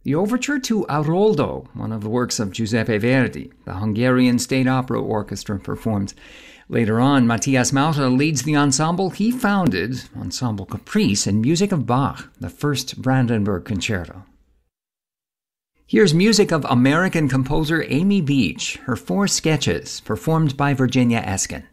The overture to Aroldo, one of the works of Giuseppe Verdi, the Hungarian State Opera Orchestra performs. Later on, Matthias Mauter leads the ensemble he founded, Ensemble Caprice, in music of Bach, the first Brandenburg Concerto. Here's music of American composer Amy Beach, her 4 sketches, performed by Virginia Eskin.